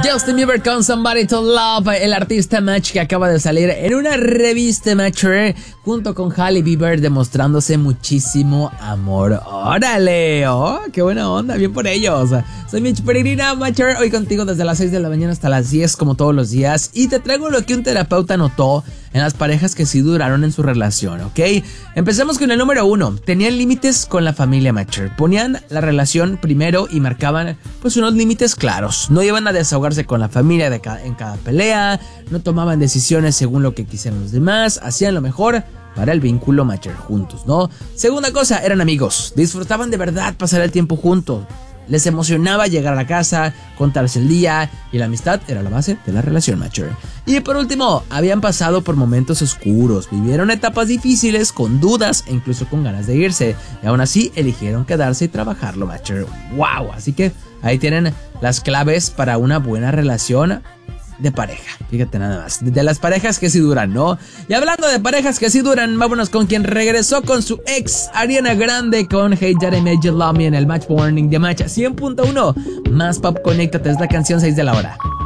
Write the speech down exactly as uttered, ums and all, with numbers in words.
Justin Bieber con Somebody to Love, el artista match que acaba de salir en una revista Matcher junto con Hailey Bieber, demostrándose muchísimo amor. ¡Órale! ¡Oh, qué buena onda! Bien por ellos. Soy Mitch Peregrina Matcher, hoy contigo desde las seis de la mañana hasta las diez como todos los días, y te traigo lo que un terapeuta notó en las parejas que sí duraron en su relación, ¿ok? Empecemos con el número uno. Tenían límites con la familia Matcher. Ponían la relación primero y marcaban pues unos límites claros. No iban a desahogarse con la familia de ca- en cada pelea, no tomaban decisiones según lo que quisieran los demás, hacían lo mejor para el vínculo Matcher juntos, ¿no? Segunda cosa, eran amigos. Disfrutaban de verdad pasar el tiempo juntos. Les emocionaba llegar a la casa, contarse el día, y la amistad era la base de la relación Matcher. Y por último, habían pasado por momentos oscuros, vivieron etapas difíciles, con dudas e incluso con ganas de irse, y aún así eligieron quedarse y trabajarlo Matcher. ¡Wow! Así que ahí tienen las claves para una buena relación de pareja. Fíjate nada más, de las parejas que sí duran, ¿no? Y hablando de parejas que sí duran, vámonos con quien regresó con su ex, Ariana Grande, con Hey Daddy Made You Love Me en el Match Morning de Match cien punto uno. Más Pop, conéctate, es la canción seis de la hora.